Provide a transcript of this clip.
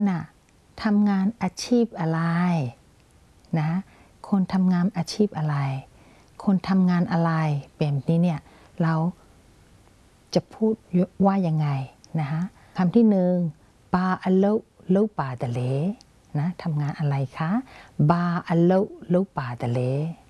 น่ะทำงานอาชีพอะไรนะคนทำงานอาชีพอะไรคนทำงานอะไรแบบนี้เนี่ยเราจะพูดว่ายังไงนะคะคำที่หนึ่งบาอโลโลปาตะเลนะทำงานอะไรคะบาอโลโลปาตะเล